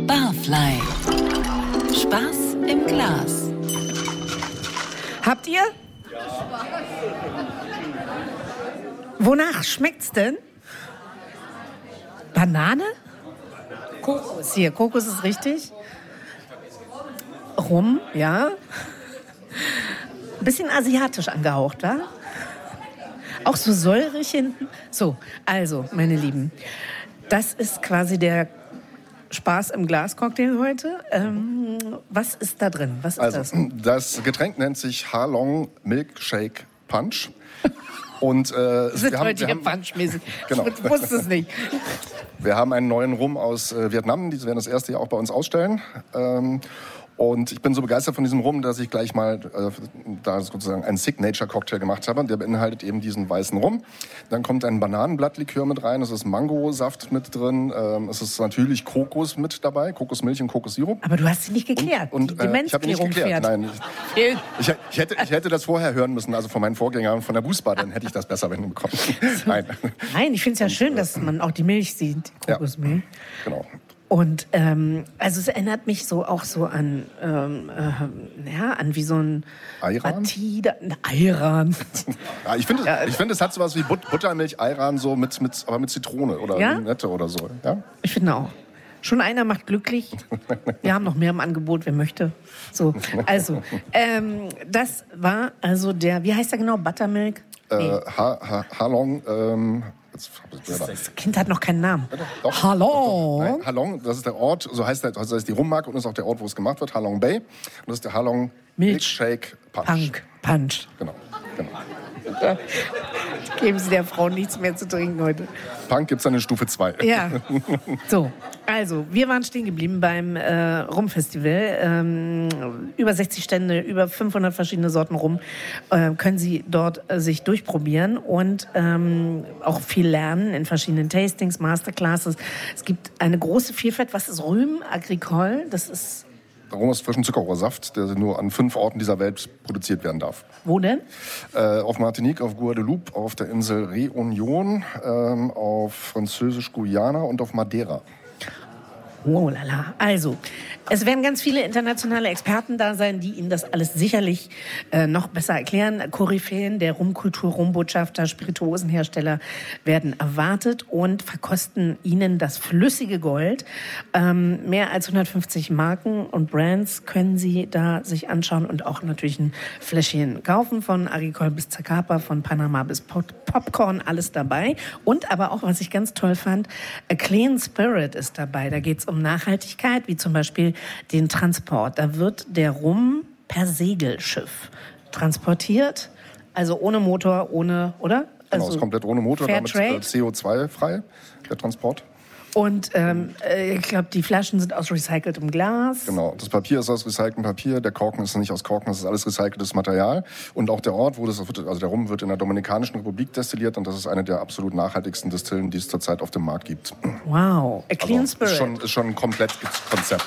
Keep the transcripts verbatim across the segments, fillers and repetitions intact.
Barfly. Spaß im Glas. Habt ihr? Wonach schmeckt's denn? Banane? Kokos. Hier, Kokos ist richtig. Rum, ja. Bisschen asiatisch angehaucht, wa? Auch so säurig hinten. So, also, meine Lieben, das ist quasi der Spaß im Glas-Cocktail heute. Ähm, was ist da drin? Was ist also, das? Das Getränk nennt sich Halong Milkshake Punch. Und, äh, das ist wir haben, heute wir hier haben, punchmäßig. genau. Ich wusste es nicht. Wir haben einen neuen Rum aus äh, Vietnam. Die werden das erste Jahr auch bei uns ausstellen. Ähm, Und ich bin so begeistert von diesem Rum, dass ich gleich mal äh, da sozusagen einen Signature-Cocktail gemacht habe. Der beinhaltet eben diesen weißen Rum. Dann kommt ein Bananenblattlikör mit rein. Es ist Mangosaft mit drin. Ähm, es ist natürlich Kokos mit dabei. Kokosmilch und Kokossirup. Aber du hast sie nicht geklärt. Und, und, Die äh, ich habe nicht geklärt. fährt. Nein, ich, ich, ich, hätte, ich hätte das vorher hören müssen, also von meinen Vorgängern von der Boostbar, dann hätte ich das besser hinbekommen. Nein. Nein, ich finde es ja schön, dass man auch die Milch sieht, die Kokosmilch. Ja, genau. Und ähm, also es erinnert mich so auch so an, ähm, äh, ja, an wie so ein Ayran? Batida, ein Ayran. Ja, ich finde, ja, ich find, es hat sowas wie But- Buttermilch, Ayran, so mit, mit, aber mit Zitrone oder ja? Limette oder so. Ja? Ich finde auch. Schon einer macht glücklich. Wir haben noch mehr im Angebot, wer möchte. So, also, ähm, das war also der, wie heißt der genau, Buttermilk? Nee. Äh, ha, ha, Halong, ähm, jetzt, das Kind hat noch keinen Namen. Ja, doch, doch, Halong. Doch, doch. Nein, Halong, das ist der Ort, so heißt, der, das heißt die Rummarke und das ist auch der Ort, wo es gemacht wird, Halong Bay. Und das ist der Halong Milkshake Punch. Punk. Punch. Genau, genau. Geben Sie der Frau nichts mehr zu trinken heute. Punk gibt es dann in Stufe zwei. Ja, so. Also, wir waren stehen geblieben beim äh, Rumfestival. Ähm, über sechzig Stände, über fünfhundert verschiedene Sorten Rum äh, können Sie dort äh, sich durchprobieren und ähm, auch viel lernen in verschiedenen Tastings, Masterclasses. Es gibt eine große Vielfalt. Was ist Rhum Agricole? Das ist... Rum ist frischen Zuckerrohrsaft, der nur an fünf Orten dieser Welt produziert werden darf. Wo denn? Äh, auf Martinique, auf Guadeloupe, auf der Insel Réunion, ähm, auf Französisch-Guyana und auf Madeira. Oh lala. Also, es werden ganz viele internationale Experten da sein, die Ihnen das alles sicherlich äh, noch besser erklären. Koryphäen der Rumkultur, Rumbotschafter, Spirituosenhersteller werden erwartet und verkosten Ihnen das flüssige Gold. Ähm, mehr als hundertfünfzig Marken und Brands können Sie da sich anschauen und auch natürlich ein Fläschchen kaufen. Von Agricole bis Zacapa, von Panama bis Pop- Popcorn, alles dabei. Und aber auch, was ich ganz toll fand, A Clean Spirit ist dabei. Da geht es um Nachhaltigkeit, wie zum Beispiel den Transport. Da wird der Rum per Segelschiff transportiert, also ohne Motor, ohne, oder? Genau, Also ist komplett ohne Motor, damit äh, C O zwei frei, der Transport. Und ähm, ich glaube, die Flaschen sind aus recyceltem Glas. Genau, das Papier ist aus recyceltem Papier, der Korken ist nicht aus Korken, das ist alles recyceltes Material. Und auch der Ort, wo das, also der Rum wird in der Dominikanischen Republik destilliert und das ist eine der absolut nachhaltigsten Distillen, die es zurzeit auf dem Markt gibt. Wow, A Clean Also, Spirit. Ist schon, ist schon ein komplettes Konzept.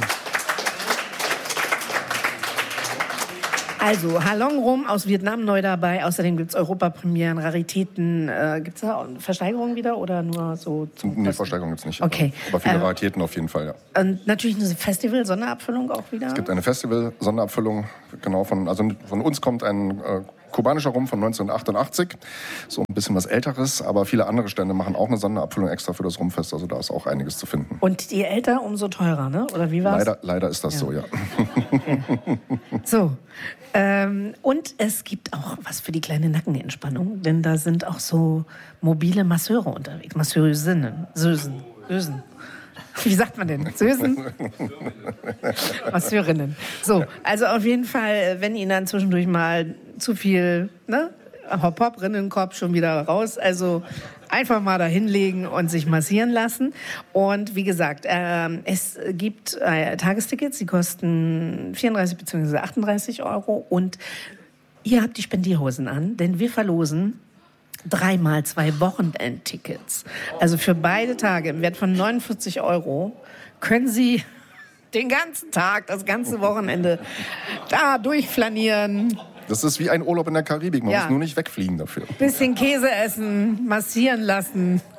Also, Halong Rum aus Vietnam neu dabei. Außerdem gibt es Europapremieren, Raritäten. Äh, gibt es da Versteigerungen wieder oder nur so zum Nee, Testen? Versteigerung gibt's nicht. Okay. Aber viele Äh, Raritäten auf jeden Fall, ja. Und natürlich eine Festival-Sonderabfüllung auch wieder. Es gibt eine Festival-Sonderabfüllung, genau von, also von uns kommt ein äh, kubanischer Rum von neunzehnhundertachtundachtzig, so ein bisschen was Älteres, aber viele andere Stände machen auch eine Sonderabfüllung extra für das Rumfest, also da ist auch einiges zu finden. Und je älter, umso teurer, ne? Oder wie war's? Leider, leider ist das Ja. so, ja. Okay. So, ähm, und es gibt auch was für die kleine Nackenentspannung, denn da sind auch so mobile Masseure unterwegs, Masseurinnen, Sösen, Sösen. Wie sagt man denn? Sösen? Masseurinnen. So, also auf jeden Fall, wenn Ihnen dann zwischendurch mal zu viel, ne? Hopp, hopp, Rinnenkopf, schon wieder raus. Also einfach mal da hinlegen und sich massieren lassen. Und wie gesagt, ähm, es gibt äh, Tagestickets, die kosten vierunddreißig bzw. achtunddreißig Euro. Und ihr habt die Spendierhosen an, denn wir verlosen dreimal zwei Wochenendtickets. Also für beide Tage im Wert von neunundvierzig Euro können Sie den ganzen Tag, das ganze Wochenende da durchflanieren. Das ist wie ein Urlaub in der Karibik, man Ja. muss nur nicht wegfliegen dafür. Bisschen Käse essen, massieren lassen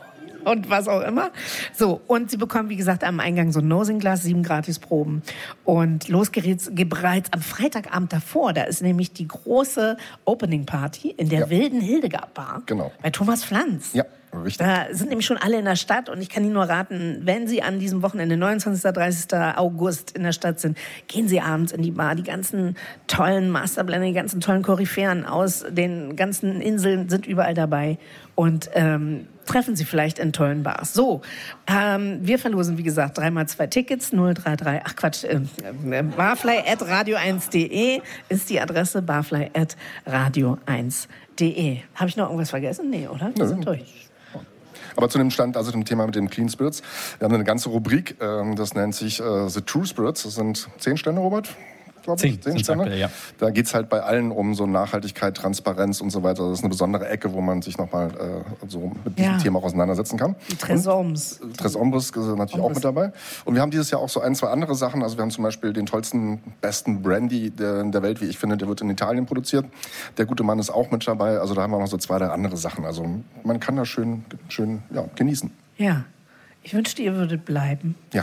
und was auch immer. So, und Sie bekommen, wie gesagt, am Eingang so ein Nosing-Glas, sieben Gratisproben. Und los geht's bereits am Freitagabend davor. Da ist nämlich die große Opening-Party in der Ja. wilden Hildegard-Bar. Genau. Bei Thomas Pflanz. Ja, richtig. Da sind nämlich schon alle in der Stadt und ich kann Ihnen nur raten, wenn Sie an diesem Wochenende, neunundzwanzigsten, dreißigsten August in der Stadt sind, gehen Sie abends in die Bar. Die ganzen tollen Masterblender, die ganzen tollen Koryphäen aus den ganzen Inseln sind überall dabei und ähm, treffen Sie vielleicht in tollen Bars. So, ähm, wir verlosen, wie gesagt, dreimal zwei Tickets, null drei drei, ach Quatsch, äh, äh, barfly at radio eins punkt de ist die Adresse, barfly at radio eins punkt de. Habe ich noch irgendwas vergessen? Nee, oder? Wir Nö. sind durch. Aber zu dem Stand, also dem Thema mit dem Clean Spirits, wir haben eine ganze Rubrik, ähm, das nennt sich äh, The True Spirits. Das sind zehn Stände, Robert? glaube ich. Zehn, Stände. aktuell, ja. Da geht es halt bei allen um so Nachhaltigkeit, Transparenz und so weiter. Das ist eine besondere Ecke, wo man sich nochmal äh, so mit diesem Ja. Thema auch auseinandersetzen kann. Die Tresoms. Und Tresombres ist natürlich auch mit dabei. Und wir haben dieses Jahr auch so ein, zwei andere Sachen. Also wir haben zum Beispiel den tollsten, besten Brandy der, der Welt, wie ich finde. Der wird in Italien produziert. Der gute Mann ist auch mit dabei. Also da haben wir noch so zwei, drei andere Sachen. Also man kann das schön, schön ja, genießen. Ja. Ich wünschte, ihr würdet bleiben. Ja.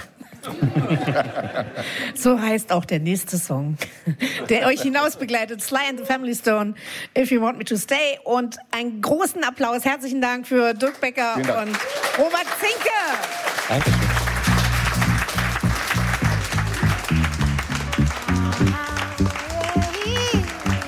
So heißt auch der nächste Song, der euch hinaus begleitet. Sly and the Family Stone, If You Want Me to Stay. Und einen großen Applaus. Herzlichen Dank für Dirk Becker Vielen Dank. und Robert Zinke. Dankeschön.